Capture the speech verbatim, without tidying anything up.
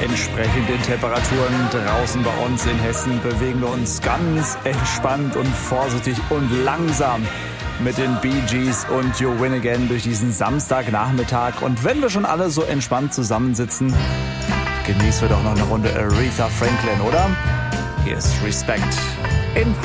Entsprechend den Temperaturen draußen bei uns in Hessen bewegen wir uns ganz entspannt und vorsichtig und langsam mit den Bee Gees und You Win Again durch diesen Samstagnachmittag. Und wenn wir schon alle so entspannt zusammensitzen, genießen wir doch noch eine Runde Aretha Franklin, oder? Hier ist Respect in